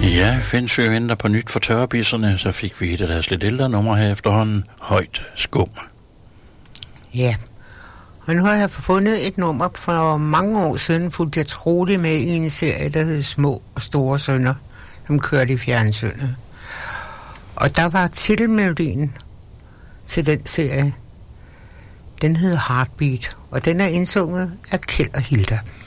Ja, findes vi venter på nyt for tørrebisserne, så fik vi et af deres lidt ældre numre her efterhånden. Højt skum. Ja, og nu har jeg fundet et nummer for mange år siden, fulgte jeg troligt med i en serie, der hed Små og Store Sønner, som kørte i fjernsynet. Og der var titelmelodien til den serie. Den hed Heartbeat, og den er indsunget af Kjeld og Hilda.